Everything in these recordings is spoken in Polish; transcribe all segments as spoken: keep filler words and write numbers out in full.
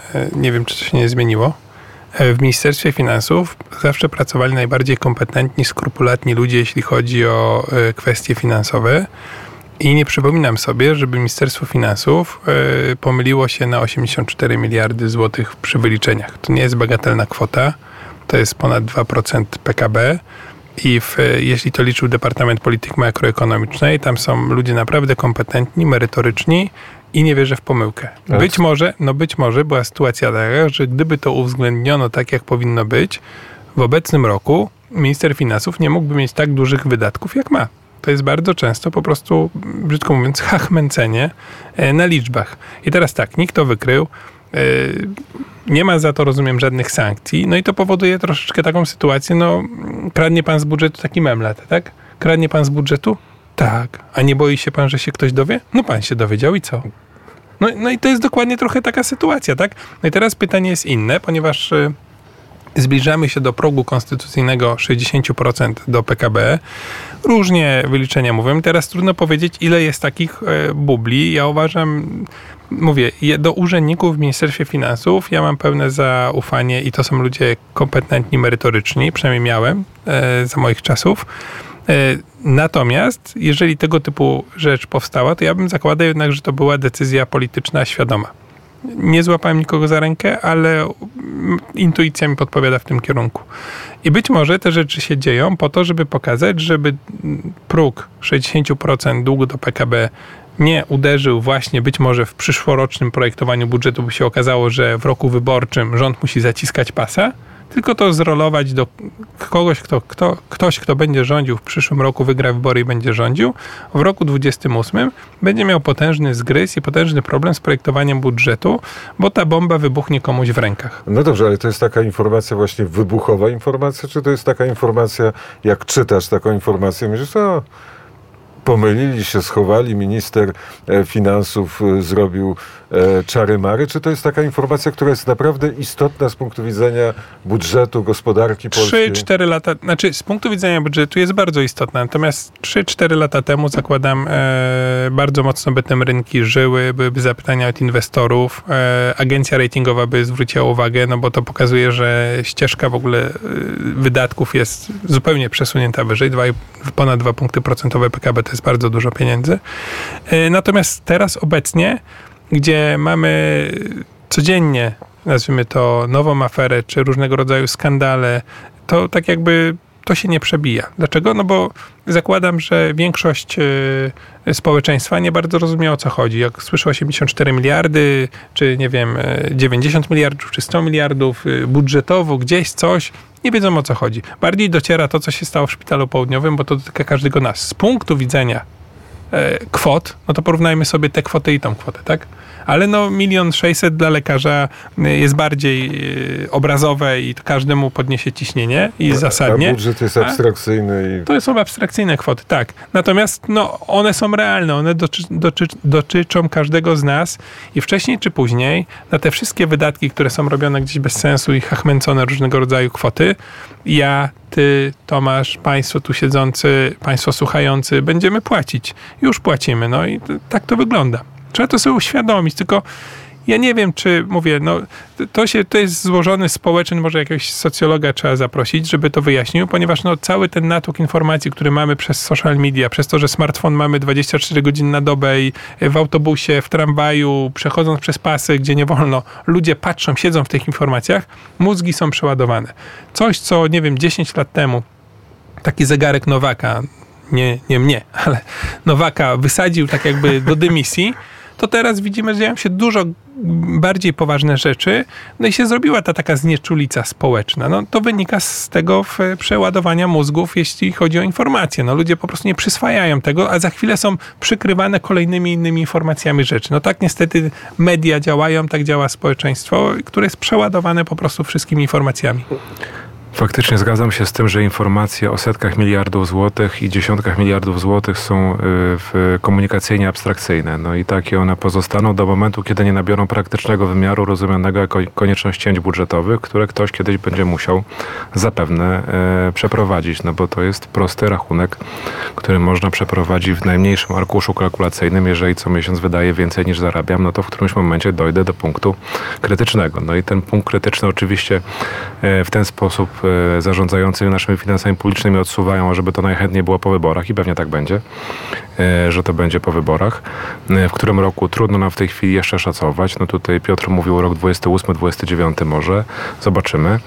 nie wiem, czy to się nie zmieniło. W Ministerstwie Finansów zawsze pracowali najbardziej kompetentni, skrupulatni ludzie, jeśli chodzi o kwestie finansowe. I nie przypominam sobie, żeby Ministerstwo Finansów pomyliło się na osiemdziesiąt cztery miliardy złotych przy wyliczeniach. To nie jest bagatelna kwota. To jest ponad dwa procent P K B. I w, jeśli to liczył Departament Polityki Makroekonomicznej, tam są ludzie naprawdę kompetentni, merytoryczni i nie wierzę w pomyłkę. Tak. Być może, no być może była sytuacja taka, że gdyby to uwzględniono tak, jak powinno być, w obecnym roku minister finansów nie mógłby mieć tak dużych wydatków, jak ma. To jest bardzo często po prostu, brzydko mówiąc, chachmęcenie na liczbach. I teraz tak, nikt to wykrył. Nie ma za to, rozumiem, żadnych sankcji. No i to powoduje troszeczkę taką sytuację, no kradnie pan z budżetu taki memlet, tak? Kradnie pan z budżetu? Tak. A nie boi się pan, że się ktoś dowie? No pan się dowiedział i co? No, no i to jest dokładnie trochę taka sytuacja, tak? No i teraz pytanie jest inne, ponieważ y, zbliżamy się do progu konstytucyjnego sześćdziesiąt procent do P K B. Różnie wyliczenia mówią. Teraz trudno powiedzieć, ile jest takich y, bubli. Ja uważam, mówię, do urzędników w Ministerstwie Finansów ja mam pełne zaufanie i to są ludzie kompetentni, merytoryczni, przynajmniej miałem y, za moich czasów. Natomiast, jeżeli tego typu rzecz powstała, to ja bym zakładał jednak, że to była decyzja polityczna świadoma. Nie złapałem nikogo za rękę, ale intuicja mi podpowiada w tym kierunku. I być może te rzeczy się dzieją po to, żeby pokazać, żeby próg sześćdziesiąt procent długu do P K B nie uderzył właśnie być może w przyszłorocznym projektowaniu budżetu, by się okazało, że w roku wyborczym rząd musi zaciskać pasa, tylko to zrolować do kogoś, kto, kto, ktoś, kto będzie rządził w przyszłym roku, wygra wybory i będzie rządził. W roku dwudziestym ósmym będzie miał potężny zgryz i potężny problem z projektowaniem budżetu, bo ta bomba wybuchnie komuś w rękach. No dobrze, ale to jest taka informacja właśnie wybuchowa informacja, czy to jest taka informacja, jak czytasz taką informację, myślisz, o, pomylili się, schowali, minister finansów zrobił czary-mary, czy to jest taka informacja, która jest naprawdę istotna z punktu widzenia budżetu, gospodarki polskiej? trzy cztery lata, znaczy z punktu widzenia budżetu jest bardzo istotna, natomiast trzy cztery lata temu, zakładam, e, bardzo mocno by tym rynki żyły, byłyby zapytania od inwestorów, e, agencja ratingowa by zwróciła uwagę, no bo to pokazuje, że ścieżka w ogóle e, wydatków jest zupełnie przesunięta wyżej, dwa, ponad dwa punkty procentowe P K B to jest bardzo dużo pieniędzy. E, natomiast teraz obecnie, gdzie mamy codziennie, nazwijmy to, nową aferę, czy różnego rodzaju skandale, to tak jakby to się nie przebija. Dlaczego? No bo zakładam, że większość y, społeczeństwa nie bardzo rozumie, o co chodzi. Jak słyszę osiemdziesiąt cztery miliardy, czy nie wiem, dziewięćdziesiąt miliardów, czy sto miliardów y, budżetowo, gdzieś coś, nie wiedzą, o co chodzi. Bardziej dociera to, co się stało w Szpitalu Południowym, bo to dotyka każdego nas. Z punktu widzenia kwot, no to porównajmy sobie tę kwotę i tą kwotę, tak? Ale no milion sześćset dla lekarza jest bardziej obrazowe i to każdemu podniesie ciśnienie i zasadnie. A budżet jest abstrakcyjny. I... To są abstrakcyjne kwoty, tak. Natomiast no, one są realne, one doczy, doczy, dotyczą każdego z nas i wcześniej czy później na te wszystkie wydatki, które są robione gdzieś bez sensu i chachmęcone różnego rodzaju kwoty, ja, ty, Tomasz, państwo tu siedzący, państwo słuchający, będziemy płacić. Już płacimy, no i to, tak to wygląda. Trzeba to sobie uświadomić, tylko ja nie wiem, czy, mówię, no to się, to jest złożony społeczny, może jakiegoś socjologa trzeba zaprosić, żeby to wyjaśnił, ponieważ no cały ten natłok informacji, który mamy przez social media, przez to, że smartfon mamy dwadzieścia cztery godziny na dobę i w autobusie, w tramwaju, przechodząc przez pasy, gdzie nie wolno, ludzie patrzą, siedzą w tych informacjach, mózgi są przeładowane. Coś, co, nie wiem, dziesięć lat temu taki zegarek Nowaka, nie, nie mnie, ale Nowaka wysadził tak jakby do dymisji, to teraz widzimy, że dzieją się dużo bardziej poważne rzeczy, no i się zrobiła ta taka znieczulica społeczna. No to wynika z tego przeładowania mózgów, jeśli chodzi o informacje. No ludzie po prostu nie przyswajają tego, a za chwilę są przykrywane kolejnymi innymi informacjami rzeczy. No tak niestety media działają, tak działa społeczeństwo, które jest przeładowane po prostu wszystkimi informacjami. Faktycznie zgadzam się z tym, że informacje o setkach miliardów złotych i dziesiątkach miliardów złotych są w komunikacyjnie abstrakcyjne. No i takie one pozostaną do momentu, kiedy nie nabiorą praktycznego wymiaru rozumianego jako konieczność cięć budżetowych, które ktoś kiedyś będzie musiał zapewne e, przeprowadzić. No bo to jest prosty rachunek, który można przeprowadzić w najmniejszym arkuszu kalkulacyjnym. Jeżeli co miesiąc wydaję więcej niż zarabiam, no to w którymś momencie dojdę do punktu krytycznego. No i ten punkt krytyczny oczywiście e, w ten sposób zarządzający naszymi finansami publicznymi odsuwają, żeby to najchętniej było po wyborach i pewnie tak będzie, że to będzie po wyborach. W którym roku trudno nam w tej chwili jeszcze szacować. No tutaj Piotr mówił rok dwudziesty ósmy, dwudziesty dziewiąty może. Zobaczymy.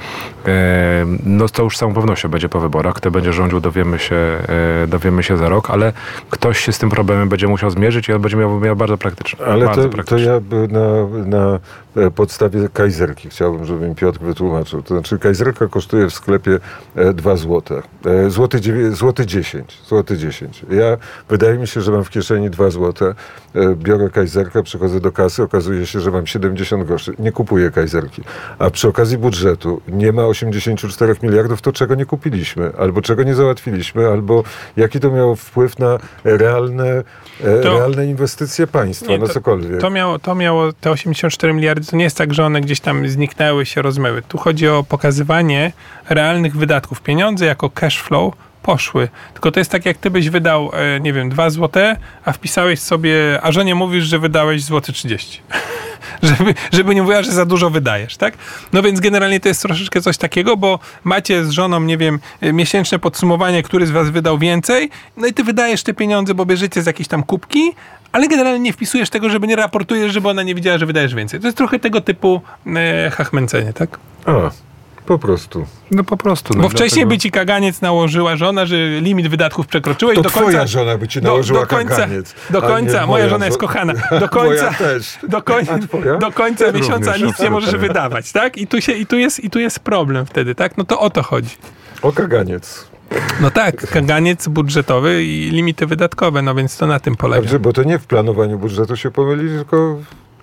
No to już z całą pewnością będzie po wyborach. Kto będzie rządził, dowiemy się, dowiemy się za rok, ale ktoś się z tym problemem będzie musiał zmierzyć i on będzie miał, miał bardzo praktyczny. Ale bardzo to, praktyczny. to ja by na, na podstawie kajzerki chciałbym, żeby mi Piotr wytłumaczył. To znaczy kajzerka kosztuje w sklepie dwa złote. Złoty, złoty dziesięć. Złoty dziesięć. Ja, wydaje mi się, że mam w kieszeni dwa złote. Biorę kajzerkę, przychodzę do kasy, okazuje się, że mam siedemdziesiąt groszy. Nie kupuję kajzerki. A przy okazji budżetu nie ma osiemdziesiąt cztery miliardów, to czego nie kupiliśmy, albo czego nie załatwiliśmy, albo jaki to miało wpływ na realne, to, realne inwestycje państwa, nie, na to, cokolwiek. To miało, to miało te osiemdziesiąt cztery miliardy, to nie jest tak, że one gdzieś tam zniknęły, się rozmyły. Tu chodzi o pokazywanie realnych wydatków. Pieniądze jako cash flow poszły. Tylko to jest tak, jak ty byś wydał, nie wiem, dwa złote, a wpisałeś sobie, a żonie mówisz, że wydałeś złoty trzydzieści. żeby, żeby nie mówiła, że za dużo wydajesz, tak? No więc generalnie to jest troszeczkę coś takiego, bo macie z żoną, nie wiem, miesięczne podsumowanie, który z was wydał więcej, no i ty wydajesz te pieniądze, bo bierzecie z jakiejś tam kubki, ale generalnie nie wpisujesz tego, żeby nie raportujesz, żeby ona nie widziała, że wydajesz więcej. To jest trochę tego typu e, chachmęcenie, tak? A, po prostu. No po prostu. Bo no wcześniej dlatego... by ci kaganiec nałożyła żona, że limit wydatków przekroczyłeś. To do twoja końca, żona by ci nałożyła do, do końca, kaganiec. Do końca, moja, moja żona jest żo- kochana. Do końca, moja też. Do, koń, do końca Ja miesiąca również, nic nie możesz wydawać, tak? I tu, się, i, tu jest, I tu jest problem wtedy, tak? No to o to chodzi. O kaganiec. No tak, kaganiec budżetowy i limity wydatkowe, no więc to na tym polega. Dobrze, bo to nie w planowaniu budżetu się pomylili, tylko...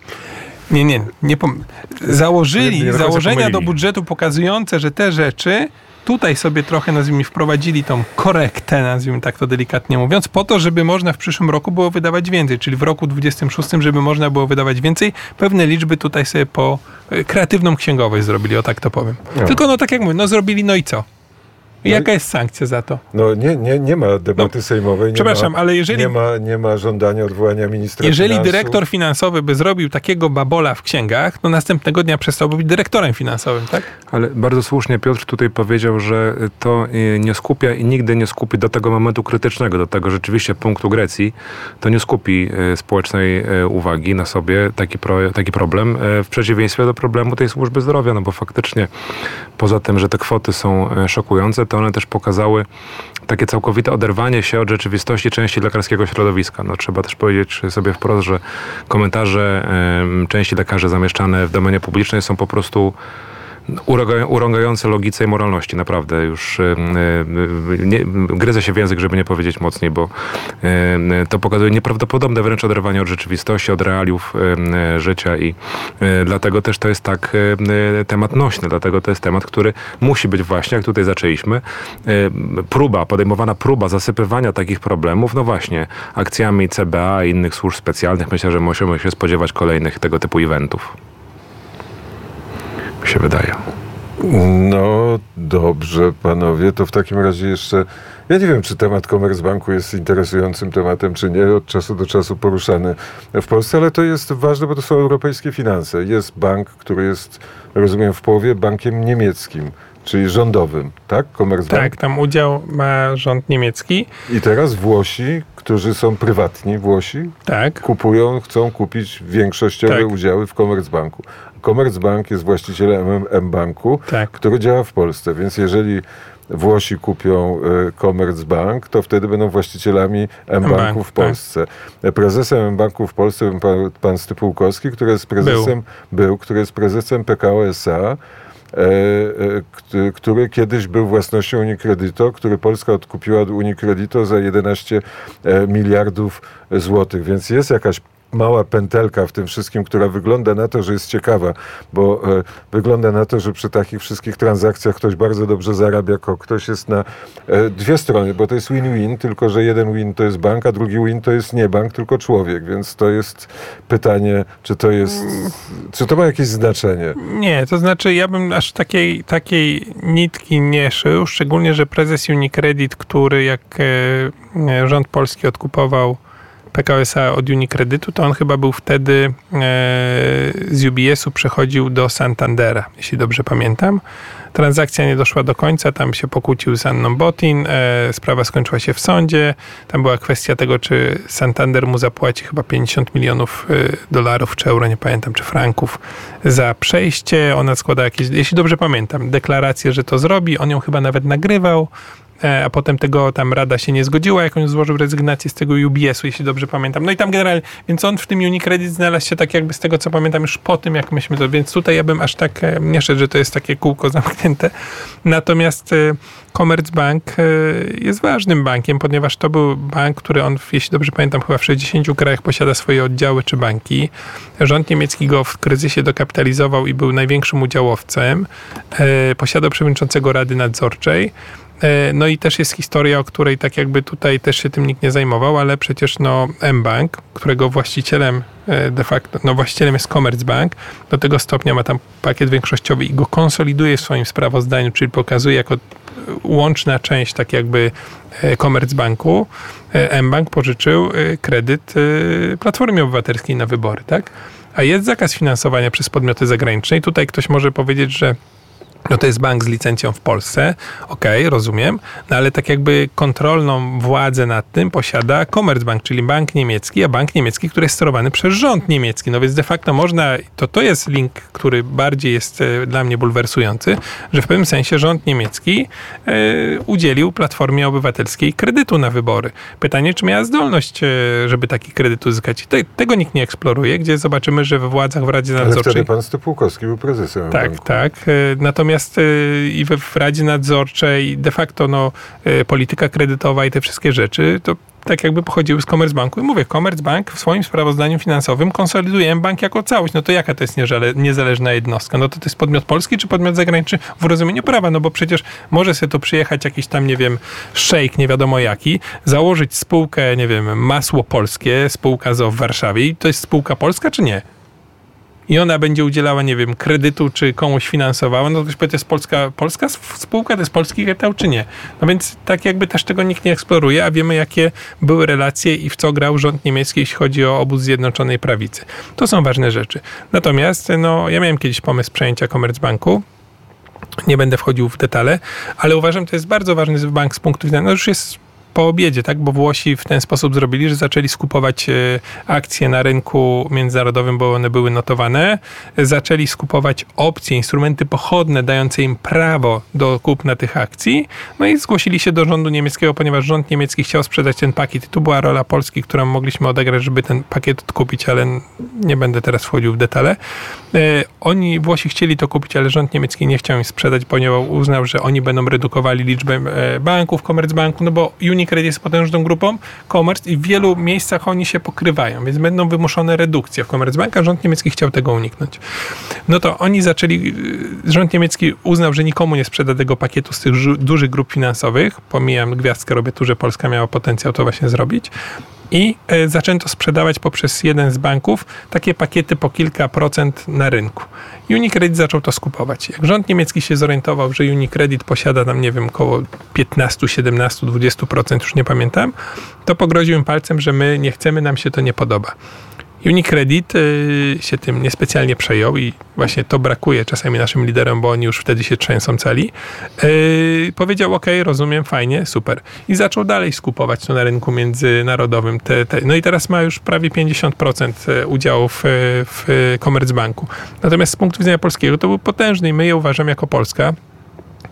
Nie, nie, nie pom- założyli nie, nie do założenia pomylili. do budżetu pokazujące, że te rzeczy tutaj sobie trochę, nazwijmy, wprowadzili tą korektę, nazwijmy tak to delikatnie mówiąc, po to, żeby można w przyszłym roku było wydawać więcej, czyli w roku dwudziestym szóstym, żeby można było wydawać więcej. Pewne liczby tutaj sobie po kreatywną księgowość zrobili, o tak to powiem. No. Tylko no tak jak mówię, no zrobili, no i co? I jaka jest sankcja za to? No nie, nie, nie ma debaty No, sejmowej. Nie przepraszam, ma, ale jeżeli- Nie ma, nie ma żądania odwołania ministra Jeżeli finansów. dyrektor finansowy by zrobił takiego babola w księgach, to następnego dnia przestałby być dyrektorem finansowym, tak? Ale bardzo słusznie Piotr tutaj powiedział, że to nie skupia i nigdy nie skupi do tego momentu krytycznego, do tego rzeczywiście punktu Grecji, to nie skupi społecznej uwagi na sobie taki, pro, taki problem, w przeciwieństwie do problemu tej służby zdrowia, no bo faktycznie poza tym, że te kwoty są szokujące, to one też pokazały takie całkowite oderwanie się od rzeczywistości części lekarskiego środowiska. No, trzeba też powiedzieć sobie wprost, że komentarze y, części lekarzy zamieszczane w domenie publicznej są po prostu urągające logice i moralności, naprawdę. Już yy, nie, gryzę się w język, żeby nie powiedzieć mocniej, bo yy, to pokazuje nieprawdopodobne wręcz oderwanie od rzeczywistości, od realiów yy, życia i yy, dlatego też to jest tak yy, temat nośny, dlatego to jest temat, który musi być właśnie, jak tutaj zaczęliśmy, yy, próba, podejmowana próba zasypywania takich problemów, no właśnie, akcjami C B A i innych służb specjalnych. Myślę, że musimy się spodziewać kolejnych tego typu eventów. Się wydaje. No dobrze, panowie, to w takim razie jeszcze... Ja nie wiem, czy temat Commerzbanku jest interesującym tematem, czy nie, od czasu do czasu poruszany w Polsce, ale to jest ważne, bo to są europejskie finanse. Jest bank, który jest, rozumiem, w połowie bankiem niemieckim, czyli rządowym, tak? Commerzbank? Tak, tam udział ma rząd niemiecki. I teraz Włosi, którzy są prywatni, Włosi, Tak. kupują, chcą kupić większościowe Tak. udziały w Commerzbanku. Commerzbank jest właścicielem M-Banku, Tak. który działa w Polsce, więc jeżeli Włosi kupią y, Commerzbank, to wtedy będą właścicielami M-Banku M-Banku, w Polsce. Tak. Prezesem M-Banku w Polsce był pan, pan Stypułkowski, który jest prezesem, był. był, który jest prezesem P K O S A, e, e, który kiedyś był własnością Unicredito, który Polska odkupiła od Unicredito za jedenaście miliardów złotych, więc jest jakaś mała pętelka w tym wszystkim, która wygląda na to, że jest ciekawa, bo e, wygląda na to, że przy takich wszystkich transakcjach ktoś bardzo dobrze zarabia, ko ktoś jest na e, dwie strony, bo to jest win-win, tylko że jeden win to jest bank, a drugi win to jest nie bank, tylko człowiek, więc to jest pytanie, czy to jest, czy to ma jakieś znaczenie? Nie, to znaczy ja bym aż takiej, takiej nitki nie szył, szczególnie, że prezes UniCredit, który jak e, rząd polski odkupował P K O S A od UniCreditu, to on chyba był wtedy e, z U B S-u przechodził do Santandera, jeśli dobrze pamiętam. Transakcja nie doszła do końca, tam się pokłócił z Anną Botin, e, sprawa skończyła się w sądzie, tam była kwestia tego, czy Santander mu zapłaci chyba pięćdziesiąt milionów dolarów, czy euro, nie pamiętam, czy franków za przejście. Ona składa jakieś, jeśli dobrze pamiętam, deklarację, że to zrobi, on ją chyba nawet nagrywał, a potem tego tam rada się nie zgodziła, jak on złożył rezygnację z tego U B S-u, jeśli dobrze pamiętam. No i tam generalnie, więc on w tym UniCredit znalazł się tak jakby z tego, co pamiętam, już po tym, jak myśmy to, więc tutaj ja bym aż tak nie szedł, że to jest takie kółko zamknięte. Natomiast Commerzbank jest ważnym bankiem, ponieważ to był bank, który on, jeśli dobrze pamiętam, chyba w sześćdziesięciu krajach posiada swoje oddziały czy banki. Rząd niemiecki go w kryzysie dokapitalizował i był największym udziałowcem. Posiadał przewodniczącego Rady Nadzorczej. No i też jest historia, o której tak jakby tutaj też się tym nikt nie zajmował, ale przecież no mBank, którego właścicielem de facto, no właścicielem jest Commerzbank, do tego stopnia ma tam pakiet większościowy i go konsoliduje w swoim sprawozdaniu, czyli pokazuje jako łączna część tak jakby Commerzbanku. mBank pożyczył kredyt Platformie Obywatelskiej na wybory, tak? A jest zakaz finansowania przez podmioty zagraniczne i tutaj ktoś może powiedzieć, że no to jest bank z licencją w Polsce, okej, okay, rozumiem, no ale tak jakby kontrolną władzę nad tym posiada Commerzbank, czyli bank niemiecki, a bank niemiecki, który jest sterowany przez rząd niemiecki, no więc de facto można, to to jest link, który bardziej jest e, dla mnie bulwersujący, że w pewnym sensie rząd niemiecki e, udzielił Platformie Obywatelskiej kredytu na wybory. Pytanie, czy miała zdolność, e, żeby taki kredyt uzyskać. Te, tego nikt nie eksploruje, gdzie zobaczymy, że we władzach w Radzie Nadzorczej... Ale wtedy pan Stypułkowski był prezesem Tak, banku. tak. E, natomiast Natomiast i w, w Radzie Nadzorczej de facto no, polityka kredytowa i te wszystkie rzeczy to tak jakby pochodziły z Commerzbanku. I mówię, Commerzbank w swoim sprawozdaniu finansowym konsoliduje mBank jako całość. No to jaka to jest niezależna jednostka? No to to jest podmiot polski czy podmiot zagraniczny w rozumieniu prawa? No bo przecież może sobie tu przyjechać jakiś tam, nie wiem, szejk, nie wiadomo jaki, założyć spółkę, nie wiem, Masło Polskie, spółka z o o w Warszawie i to jest spółka polska czy nie? I ona będzie udzielała, nie wiem, kredytu, czy komuś finansowała, no to ktoś powie, to jest polska, polska spółka, to jest polski kapitał, czy nie. No więc tak jakby też tego nikt nie eksploruje, a wiemy, jakie były relacje i w co grał rząd niemiecki, jeśli chodzi o obóz Zjednoczonej Prawicy. To są ważne rzeczy. Natomiast, no, ja miałem kiedyś pomysł przejęcia Commerzbanku. Nie będę wchodził w detale, ale uważam, że to jest bardzo ważny bank z punktu widzenia, no już jest po obiedzie, tak? Bo Włosi w ten sposób zrobili, że zaczęli skupować akcje na rynku międzynarodowym, bo one były notowane. Zaczęli skupować opcje, instrumenty pochodne, dające im prawo do kupna tych akcji. No i zgłosili się do rządu niemieckiego, ponieważ rząd niemiecki chciał sprzedać ten pakiet. I tu była rola Polski, którą mogliśmy odegrać, żeby ten pakiet odkupić, ale nie będę teraz wchodził w detale. Oni, Włosi chcieli to kupić, ale rząd niemiecki nie chciał im sprzedać, ponieważ uznał, że oni będą redukowali liczbę banków, Commerzbanku, no bo UniCredit jest potężną grupą, Commerz i w wielu miejscach oni się pokrywają, więc będą wymuszone redukcje w Commerzbanku, a rząd niemiecki chciał tego uniknąć. No to oni zaczęli, rząd niemiecki uznał, że nikomu nie sprzeda tego pakietu z tych dużych grup finansowych, pomijam gwiazdkę, robię tu, że Polska miała potencjał to właśnie zrobić. I y, zaczęto sprzedawać poprzez jeden z banków takie pakiety po kilka procent na rynku. UniCredit zaczął to skupować. Jak rząd niemiecki się zorientował, że UniCredit posiada tam, nie wiem, około piętnaście, siedemnaście, dwadzieścia procent, już nie pamiętam, to pogroził im palcem, że my nie chcemy, nam się to nie podoba. UniCredit y, się tym niespecjalnie przejął i właśnie to brakuje czasami naszym liderom, bo oni już wtedy się trzęsą cali. Yy, powiedział, ok, rozumiem, fajnie, super. I zaczął dalej skupować to na rynku międzynarodowym. Te, te. No i teraz ma już prawie pięćdziesiąt procent udziałów w, w Commerzbanku. Natomiast z punktu widzenia polskiego to był potężny i my je uważamy jako Polska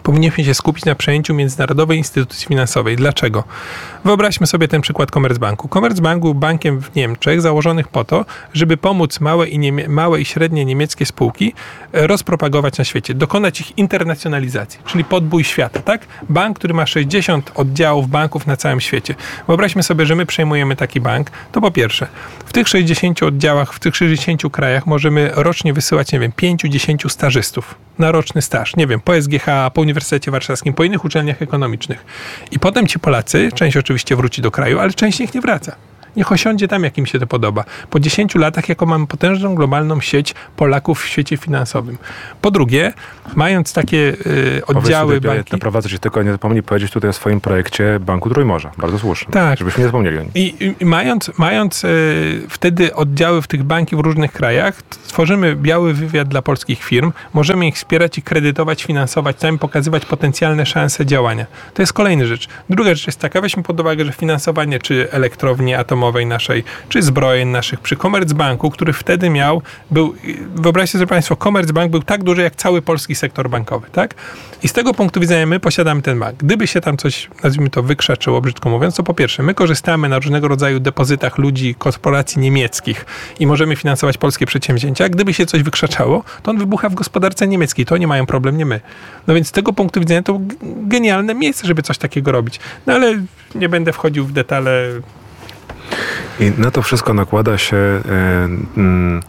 Powinniśmy się skupić na przejęciu międzynarodowej instytucji finansowej. Dlaczego? Wyobraźmy sobie ten przykład Commerzbanku. Commerzbank był bankiem w Niemczech założonych po to, żeby pomóc małe i, niemie- małe i średnie niemieckie spółki rozpropagować na świecie, dokonać ich internacjonalizacji, czyli podbój świata, tak? Bank, który ma sześćdziesiąt oddziałów banków na całym świecie. Wyobraźmy sobie, że my przejmujemy taki bank, to po pierwsze, w tych sześćdziesięciu oddziałach, w tych sześćdziesięciu krajach możemy rocznie wysyłać, nie wiem, pięciu dziesięciu stażystów na roczny staż, nie wiem, po S G H, po Uniwersytecie Warszawskim, po innych uczelniach ekonomicznych. I potem ci Polacy, część oczywiście wróci do kraju, ale część niech nie wraca. Niech osiądzie tam, jak im się to podoba. Po dziesięciu latach, jako mamy potężną globalną sieć Polaków w świecie finansowym. Po drugie, mając takie y, oddziały Powiedz, banki... Naprowadzę się, tylko nie zapomnij powiedzieć tutaj o swoim projekcie Banku Trójmorza. Bardzo słusznie. Tak. Żebyśmy nie zapomnieli o nim. I, i mając, mając y, wtedy oddziały w tych banki w różnych krajach, tworzymy biały wywiad dla polskich firm, możemy ich wspierać i kredytować, finansować, tam pokazywać potencjalne szanse działania. To jest kolejna rzecz. Druga rzecz jest taka, weźmy pod uwagę, że finansowanie czy elektrowni atomowej naszej, czy zbrojeń naszych przy Commerzbanku, który wtedy miał, był, wyobraźcie sobie Państwo, Commerzbank był tak duży jak cały polski sektor bankowy, tak? I z tego punktu widzenia my posiadamy ten bank. Gdyby się tam coś, nazwijmy to, wykrzaczyło, brzydko mówiąc, to po pierwsze, my korzystamy na różnego rodzaju depozytach ludzi, korporacji niemieckich i możemy finansować polskie przedsięwzięcia. Gdyby się coś wykrzaczało, to on wybucha w gospodarce niemieckiej. To nie mają problem, nie my. No więc z tego punktu widzenia to genialne miejsce, żeby coś takiego robić. No ale nie będę wchodził w detale. I na to wszystko nakłada się e, mm,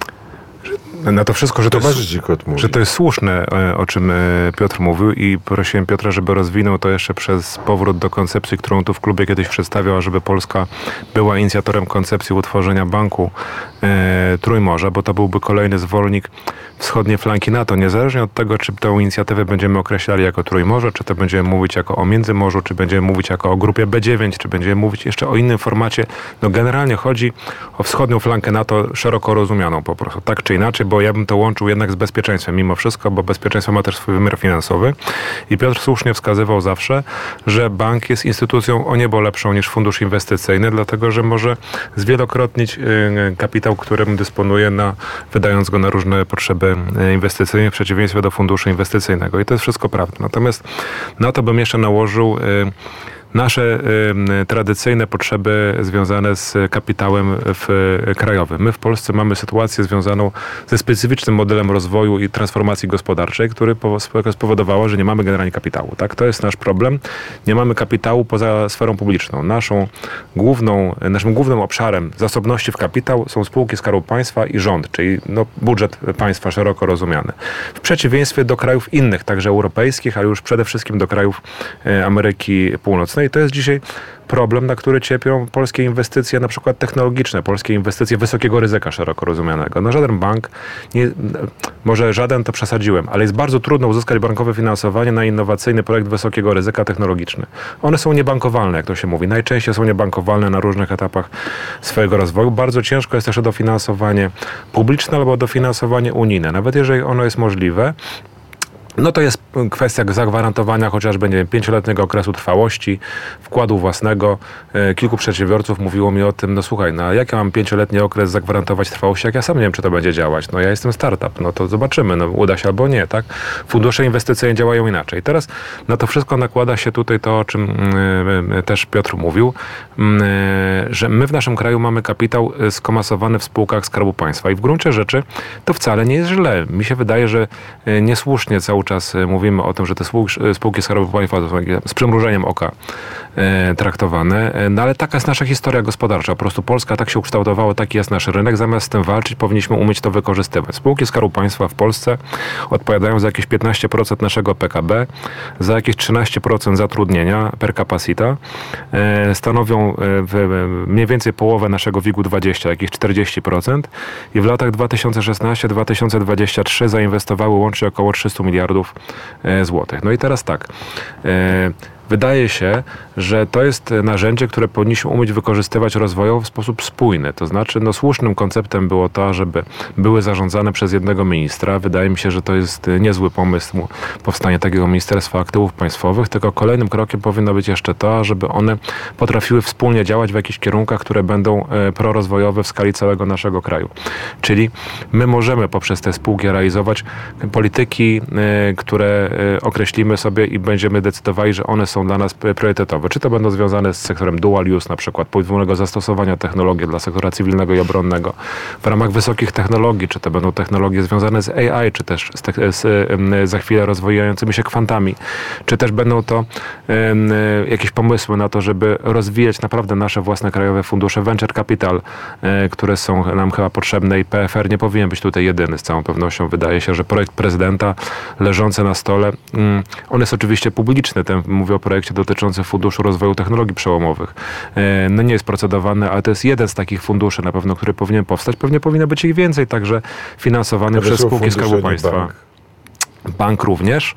na to wszystko, że to, jest, że to jest słuszne, o czym Piotr mówił, i prosiłem Piotra, żeby rozwinął to jeszcze przez powrót do koncepcji, którą tu w klubie kiedyś przedstawiał, żeby Polska była inicjatorem koncepcji utworzenia Banku e, Trójmorza, bo to byłby kolejny zwolennik wschodniej flanki NATO, niezależnie od tego, czy tę inicjatywę będziemy określali jako Trójmorze, czy to będziemy mówić jako o Międzymorzu, czy będziemy mówić jako o grupie B dziewięć, czy będziemy mówić jeszcze o innym formacie. No generalnie chodzi o wschodnią flankę NATO szeroko rozumianą po prostu, tak czy inaczej, bo ja bym to łączył jednak z bezpieczeństwem mimo wszystko, bo bezpieczeństwo ma też swój wymiar finansowy. I Piotr słusznie wskazywał zawsze, że bank jest instytucją o niebo lepszą niż fundusz inwestycyjny, dlatego że może zwielokrotnić kapitał, którym dysponuje, na, wydając go na różne potrzeby inwestycyjne, w przeciwieństwie do funduszu inwestycyjnego. I to jest wszystko prawda. Natomiast na to bym jeszcze nałożył nasze y, tradycyjne potrzeby związane z kapitałem w, krajowym. My w Polsce mamy sytuację związaną ze specyficznym modelem rozwoju i transformacji gospodarczej, który spowodowało, że nie mamy generalnie kapitału. Tak? To jest nasz problem. Nie mamy kapitału poza sferą publiczną. Naszą główną, naszym głównym obszarem zasobności w kapitał są spółki Skarbu Państwa i rząd, czyli no, budżet państwa szeroko rozumiany. W przeciwieństwie do krajów innych, także europejskich, ale już przede wszystkim do krajów y, Ameryki Północnej. I to jest dzisiaj problem, na który cierpią polskie inwestycje, na przykład technologiczne, polskie inwestycje wysokiego ryzyka szeroko rozumianego. No żaden bank, nie, może żaden to przesadziłem, ale jest bardzo trudno uzyskać bankowe finansowanie na innowacyjny projekt wysokiego ryzyka technologiczny. One są niebankowalne, jak to się mówi. Najczęściej są niebankowalne na różnych etapach swojego rozwoju. Bardzo ciężko jest też o dofinansowanie publiczne albo dofinansowanie unijne. Nawet jeżeli ono jest możliwe, no to jest kwestia zagwarantowania chociażby, nie wiem, pięcioletniego okresu trwałości, wkładu własnego. Kilku przedsiębiorców mówiło mi o tym, no słuchaj, no jak ja mam pięcioletni okres zagwarantować trwałości, jak ja sam nie wiem, czy to będzie działać. No ja jestem startup, no to zobaczymy, no uda się albo nie, tak? Fundusze inwestycyjne działają inaczej. Teraz na to wszystko nakłada się tutaj to, o czym y, też Piotr mówił, y, że my w naszym kraju mamy kapitał skomasowany w spółkach Skarbu Państwa i w gruncie rzeczy to wcale nie jest źle. Mi się wydaje, że niesłusznie cały czas mówimy o tym, że te spółki, spółki Skarbu Państwa są z przymrużeniem oka e, traktowane, no ale taka jest nasza historia gospodarcza. Po prostu Polska tak się ukształtowała, taki jest nasz rynek. Zamiast z tym walczyć, powinniśmy umieć to wykorzystywać. Spółki Skarbu Państwa w Polsce odpowiadają za jakieś piętnaście procent naszego P K B, za jakieś trzynaście procent zatrudnienia per capita, e, stanowią w, mniej więcej połowę naszego WIG-u dwadzieścia, jakieś czterdzieści procent i w latach dwa tysiące szesnaście do dwa tysiące dwudziestego trzeciego zainwestowały łącznie około trzysta miliardów złotych. No i teraz tak, wydaje się, że to jest narzędzie, które powinniśmy umieć wykorzystywać rozwojowo w sposób spójny. To znaczy, no słusznym konceptem było to, żeby były zarządzane przez jednego ministra. Wydaje mi się, że to jest niezły pomysł powstanie takiego Ministerstwa Aktywów Państwowych, tylko kolejnym krokiem powinno być jeszcze to, żeby one potrafiły wspólnie działać w jakichś kierunkach, które będą prorozwojowe w skali całego naszego kraju. Czyli my możemy poprzez te spółki realizować polityki, które określimy sobie i będziemy decydowali, że one są dla nas priorytetowe. Czy to będą związane z sektorem dual use, na przykład podwójnego zastosowania technologii dla sektora cywilnego i obronnego w ramach wysokich technologii, czy to będą technologie związane z A I, czy też z, te, z za chwilę rozwijającymi się kwantami, czy też będą to um, jakieś pomysły na to, żeby rozwijać naprawdę nasze własne krajowe fundusze venture capital, e, które są nam chyba potrzebne i P F R nie powinien być tutaj jedyny z całą pewnością. Wydaje się, że projekt prezydenta leżący na stole, um, on jest oczywiście publiczny, ten, mówię o projekcie dotyczącym Funduszu Rozwoju Technologii Przełomowych. E, no nie jest procedowany, ale to jest jeden z takich funduszy na pewno, który powinien powstać. Pewnie powinno być ich więcej, także finansowany przez spółki Skarbu Państwa. Bank. Bank również.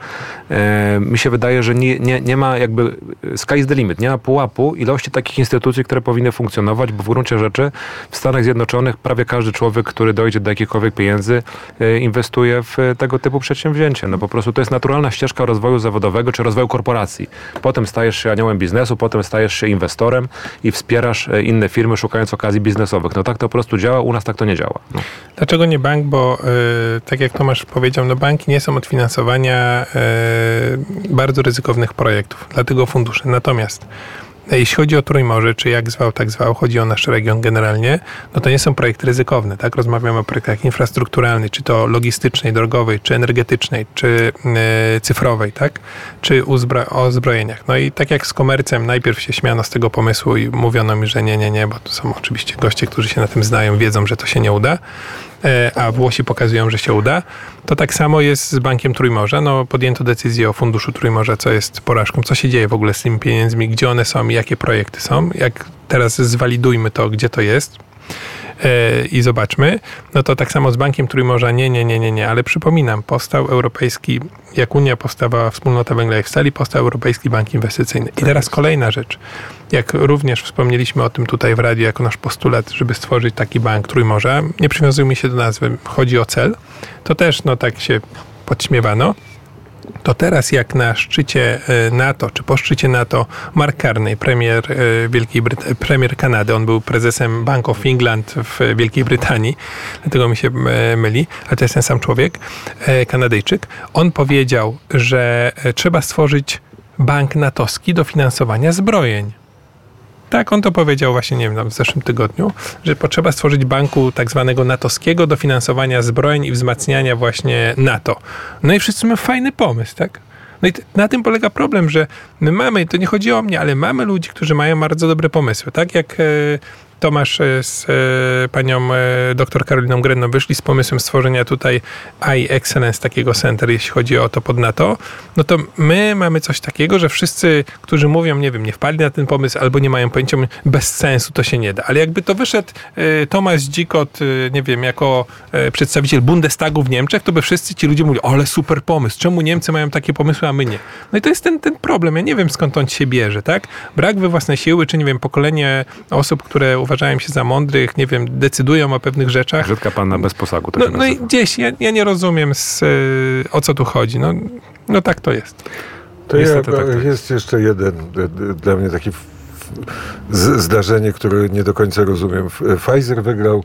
E, mi się wydaje, że nie, nie, nie ma jakby sky is the limit, nie ma pułapu ilości takich instytucji, które powinny funkcjonować, bo w gruncie rzeczy w Stanach Zjednoczonych prawie każdy człowiek, który dojdzie do jakichkolwiek pieniędzy, e, inwestuje w tego typu przedsięwzięcie. No po prostu to jest naturalna ścieżka rozwoju zawodowego czy rozwoju korporacji. Potem stajesz się aniołem biznesu, potem stajesz się inwestorem i wspierasz inne firmy, szukając okazji biznesowych. No tak to po prostu działa, u nas tak to nie działa. No. Dlaczego nie bank? Bo yy, tak jak Tomasz powiedział, no banki nie są od finansowania e, bardzo ryzykownych projektów, dlatego fundusze. Natomiast e, jeśli chodzi o Trójmorze, czy jak zwał, tak zwał, chodzi o nasz region generalnie, no to nie są projekty ryzykowne, tak? Rozmawiamy o projektach infrastrukturalnych, czy to logistycznej, drogowej, czy energetycznej, czy e, cyfrowej, tak? Czy uzbro- o zbrojeniach. No i tak jak z Komercem, najpierw się śmiano z tego pomysłu i mówiono mi, że nie, nie, nie, bo to są oczywiście goście, którzy się na tym znają, wiedzą, że to się nie uda. A Włosi pokazują, że się uda, to tak samo jest z Bankiem Trójmorza. No, podjęto decyzję o Funduszu Trójmorza, co jest porażką. Co się dzieje w ogóle z tymi pieniędzmi, gdzie one są i jakie projekty są. Jak teraz zwalidujmy to, gdzie to jest yy, i zobaczmy, no to tak samo z Bankiem Trójmorza nie, nie, nie, nie, nie, ale przypominam, powstał europejski, jak Unia powstawała Wspólnota Węgla i Stali, powstał Europejski Bank Inwestycyjny. I teraz kolejna rzecz. Jak również wspomnieliśmy o tym tutaj w radiu jako nasz postulat, żeby stworzyć taki bank Trójmorza, nie przywiązujmy się do nazwy, chodzi o cel, to też no tak się podśmiewano. To teraz jak na szczycie NATO, czy po szczycie NATO, Mark Carney, premier Wielkiej Brytanii, premier Kanady, on był prezesem Bank of England w Wielkiej Brytanii, dlatego mi się myli, ale to jest ten sam człowiek, Kanadyjczyk, on powiedział, że trzeba stworzyć bank natowski do finansowania zbrojeń. Tak, on to powiedział właśnie, nie wiem, w zeszłym tygodniu, że potrzeba stworzyć banku tak zwanego natowskiego do finansowania zbrojeń i wzmacniania właśnie NATO. No i wszyscy mamy fajny pomysł, tak? No i na tym polega problem, że my mamy, to nie chodzi o mnie, ale mamy ludzi, którzy mają bardzo dobre pomysły, tak? Jak Tomasz z e, panią e, doktor Karoliną Grenną wyszli z pomysłem stworzenia tutaj I Excellence, takiego center, jeśli chodzi o to pod NATO, no to my mamy coś takiego, że wszyscy, którzy mówią, nie wiem, nie wpadli na ten pomysł albo nie mają pojęcia, bez sensu to się nie da. Ale jakby to wyszedł e, Tomasz Dzikot, e, nie wiem, jako e, przedstawiciel Bundestagu w Niemczech, to by wszyscy ci ludzie mówili, ale super pomysł, czemu Niemcy mają takie pomysły, a my nie? No i to jest ten, ten problem. Ja nie wiem, skąd on się bierze, tak? Brak we własnej siły, czy nie wiem, pokolenie osób, które uważają się za mądrych, nie wiem, decydują o pewnych rzeczach. Brzydka panna bez posagu. No, no i gdzieś, ja, ja nie rozumiem z, o co tu chodzi. No, no tak to jest. To ja, tak to jest. Jest jeszcze jeden dla mnie taki zdarzenie, które nie do końca rozumiem. Pfizer wygrał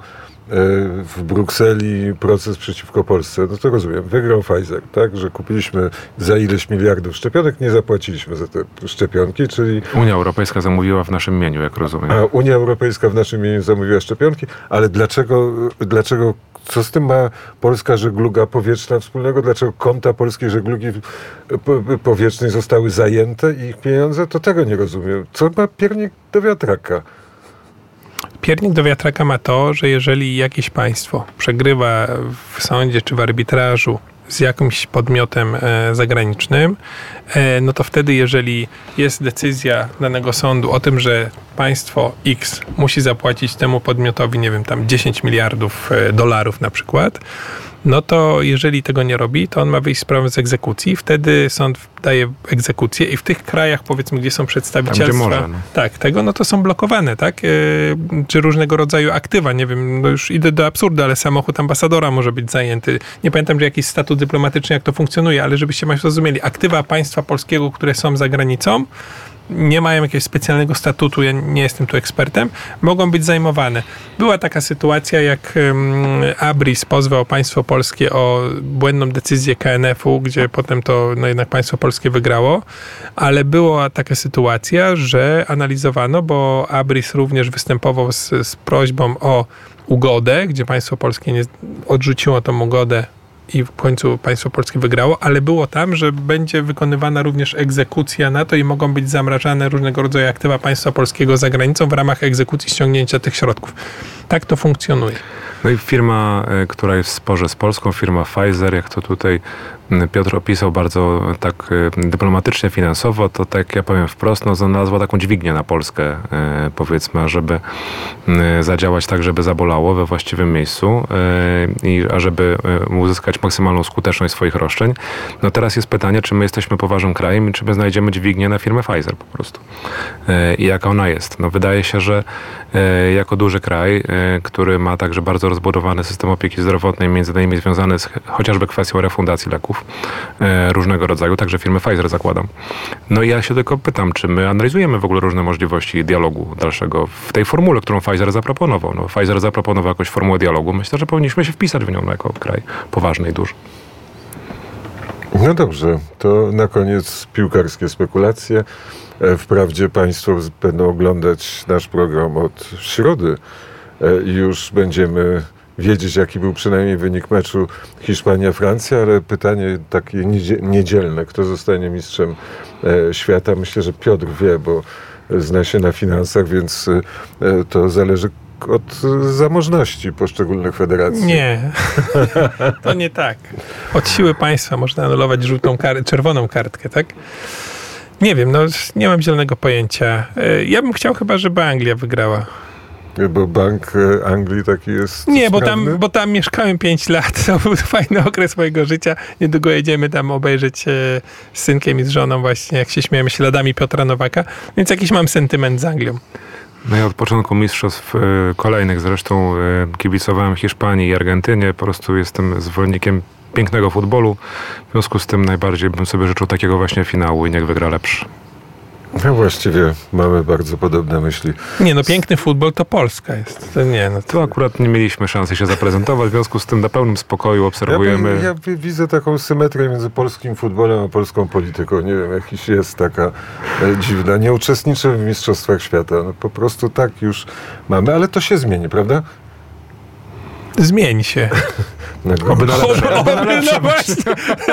w Brukseli proces przeciwko Polsce. No to rozumiem. Wygrał Pfizer, tak? Że kupiliśmy za ileś miliardów szczepionek, nie zapłaciliśmy za te szczepionki, czyli... Unia Europejska zamówiła w naszym imieniu, jak rozumiem. A Unia Europejska w naszym imieniu zamówiła szczepionki, ale dlaczego, dlaczego co z tym ma polska żegluga powietrzna wspólnego? Dlaczego konta polskiej żeglugi powietrznej zostały zajęte i ich pieniądze? To tego nie rozumiem. Co ma piernik do wiatraka? Piernik do wiatraka ma to, że jeżeli jakieś państwo przegrywa w sądzie czy w arbitrażu z jakimś podmiotem e, zagranicznym, e, no to wtedy, jeżeli jest decyzja danego sądu o tym, że państwo X musi zapłacić temu podmiotowi, nie wiem, tam dziesięć miliardów dolarów na przykład, no to jeżeli tego nie robi, to on ma wyjść z sprawą z egzekucji. Wtedy sąd daje egzekucję i w tych krajach, powiedzmy, gdzie są przedstawicielstwa, Tam, gdzie może, no. tak, tego, no to są blokowane, tak? Yy, czy różnego rodzaju aktywa, nie wiem, no już idę do absurdu, ale samochód ambasadora może być zajęty. Nie pamiętam, że jakiś statut dyplomatyczny, jak to funkcjonuje, ale żebyście Państwo zrozumieli, aktywa państwa polskiego, które są za granicą, nie mają jakiegoś specjalnego statutu, ja nie jestem tu ekspertem, mogą być zajmowane. Była taka sytuacja, jak um, Abris pozwał państwo polskie o błędną decyzję K N F u, gdzie potem to no jednak państwo polskie wygrało, ale była taka sytuacja, że analizowano, bo Abris również występował z, z prośbą o ugodę, gdzie państwo polskie nie odrzuciło tą ugodę i w końcu państwo polskie wygrało, ale było tam, że będzie wykonywana również egzekucja na to i mogą być zamrażane różnego rodzaju aktywa państwa polskiego za granicą w ramach egzekucji ściągnięcia tych środków. Tak to funkcjonuje. No i firma, która jest w sporze z Polską, firma Pfizer, jak to tutaj Piotr opisał bardzo tak dyplomatycznie, finansowo, to tak ja powiem wprost, no znalazła taką dźwignię na Polskę, powiedzmy, żeby zadziałać tak, żeby zabolało we właściwym miejscu i a żeby uzyskać maksymalną skuteczność swoich roszczeń. No teraz jest pytanie, czy my jesteśmy poważnym krajem i czy my znajdziemy dźwignię na firmę Pfizer po prostu. I jaka ona jest? No wydaje się, że jako duży kraj, który ma także bardzo rozbudowany system opieki zdrowotnej, między innymi związany z chociażby kwestią refundacji leków różnego rodzaju, także firmy Pfizer zakładam. No i ja się tylko pytam, czy my analizujemy w ogóle różne możliwości dialogu dalszego w tej formule, którą Pfizer zaproponował. No, Pfizer zaproponował jakąś formułę dialogu. Myślę, że powinniśmy się wpisać w nią jako kraj poważny i duży. No dobrze, to na koniec piłkarskie spekulacje. Wprawdzie Państwo będą oglądać nasz program od środy i już będziemy wiedzieć, jaki był przynajmniej wynik meczu Hiszpania-Francja, ale pytanie takie niedzielne, kto zostanie mistrzem świata? Myślę, że Piotr wie, bo zna się na finansach, więc to zależy od zamożności poszczególnych federacji. Nie, to nie tak. Od siły państwa można anulować żółtą kar- czerwoną kartkę, tak? Nie wiem, no nie mam zielonego pojęcia. Ja bym chciał chyba, żeby Anglia wygrała. Bo Bank Anglii taki jest Nie, bo sprawny? tam, bo tam mieszkałem pięć lat. To był fajny okres mojego życia. Niedługo jedziemy tam obejrzeć e, z synkiem i z żoną właśnie, jak się śmiejemy, śladami Piotra Nowaka. Więc jakiś mam sentyment z Anglią. No ja od początku mistrzostw y, kolejnych zresztą y, kibicowałem Hiszpanii i Argentynie. Po prostu jestem zwolennikiem pięknego futbolu. W związku z tym najbardziej bym sobie życzył takiego właśnie finału i niech wygra lepszy. No właściwie mamy bardzo podobne myśli. Nie, no piękny futbol to Polska jest. To nie, no to... Tu akurat nie mieliśmy szansy się zaprezentować, w związku z tym na pełnym spokoju obserwujemy... Ja, ja widzę taką symetrię między polskim futbolem a polską polityką. Nie wiem, jakiś jest taka e, dziwna. Nie uczestniczę w Mistrzostwach Świata. No, po prostu tak już mamy, ale to się zmieni, prawda? Zmieni się. No, Oby na lepsze. Oby, oby, no właśnie.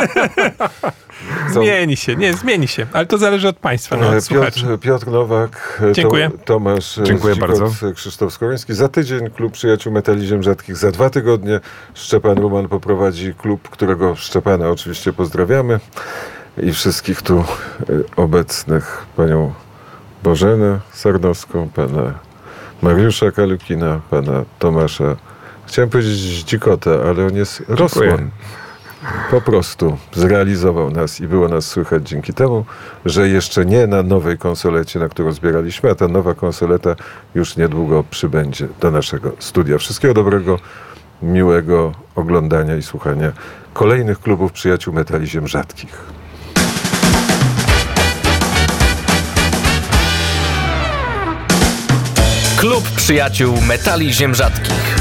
Zmieni się, nie, zmieni się, ale to zależy od państwa, no, od słuchaczy. Piotr, Piotr Nowak, Dziękuję. To, Tomasz Dziękuję Zdzikot, bardzo. Krzysztof Skowroński. Za tydzień Klub Przyjaciół Metali Ziem Rzadkich. Za dwa tygodnie Szczepan Ruman poprowadzi klub, którego Szczepana oczywiście pozdrawiamy. I wszystkich tu obecnych, panią Bożenę Sarnowską, pana Mariusza Kalukina, pana Tomasza. Chciałem powiedzieć Zdzikota, ale on jest Rosłon. Po prostu zrealizował nas i było nas słychać dzięki temu, że jeszcze nie na nowej konsolecie, na którą zbieraliśmy, a ta nowa konsoleta już niedługo przybędzie do naszego studia. Wszystkiego dobrego, miłego oglądania i słuchania kolejnych klubów Przyjaciół Metali Ziem Rzadkich. Klub Przyjaciół Metali Ziem Rzadkich.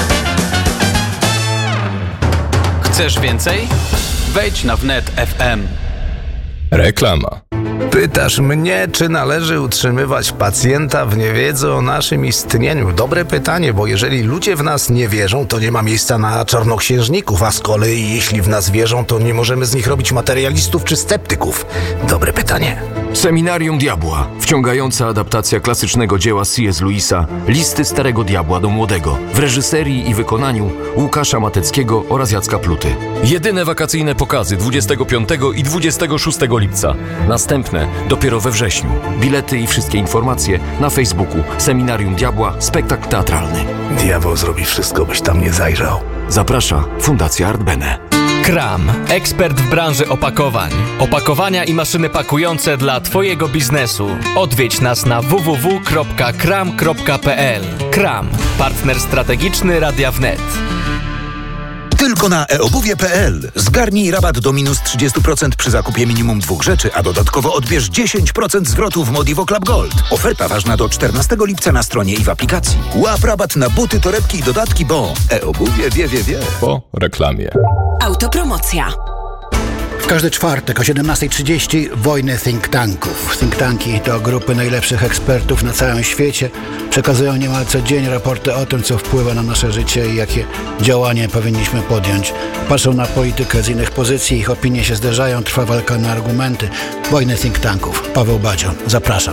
Chcesz więcej? Wejdź na wnet kropka ef em. Reklama. Pytasz mnie, czy należy utrzymywać pacjenta w niewiedzy o naszym istnieniu? Dobre pytanie, bo jeżeli ludzie w nas nie wierzą, to nie ma miejsca na czarnoksiężników, a z kolei jeśli w nas wierzą, to nie możemy z nich robić materialistów czy sceptyków. Dobre pytanie. Seminarium Diabła. Wciągająca adaptacja klasycznego dzieła C S Lewisa Listy Starego Diabła do Młodego w reżyserii i wykonaniu Łukasza Mateckiego oraz Jacka Pluty. Jedyne wakacyjne pokazy dwudziestego piątego i dwudziestego szóstego lipca. Następne dopiero we wrześniu. Bilety i wszystkie informacje na Facebooku Seminarium Diabła Spektakl Teatralny. Diabeł zrobi wszystko, byś tam nie zajrzał. Zaprasza Fundacja Artbene. Kram, ekspert w branży opakowań. Opakowania i maszyny pakujące dla Twojego biznesu. Odwiedź nas na w w w kropka kram kropka p l. Kram, partner strategiczny Radia Wnet. Tylko na e obuwie kropka p l. Zgarnij rabat do minus trzydzieści procent przy zakupie minimum dwóch rzeczy, a dodatkowo odbierz dziesięć procent zwrotu w Modivo Club Gold. Oferta ważna do czternastego lipca na stronie i w aplikacji. Łap rabat na buty, torebki i dodatki, bo e-obuwie wie, wie, wie. Po reklamie. Autopromocja. W każdy czwartek o siedemnasta trzydzieści wojny think tanków. Think tanki to grupy najlepszych ekspertów na całym świecie. Przekazują niemal co dzień raporty o tym, co wpływa na nasze życie i jakie działania powinniśmy podjąć. Patrzą na politykę z innych pozycji, ich opinie się zderzają, trwa walka na argumenty. Wojny think tanków. Paweł Badzio. Zapraszam.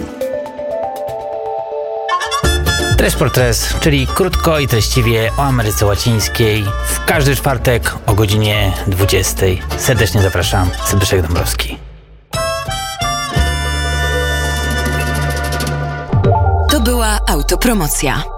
Tres por Tres, czyli krótko i treściwie o Ameryce Łacińskiej. W każdy czwartek o godzinie dwudziestej. Serdecznie zapraszam. Zbyszek Dąbrowski. To była autopromocja.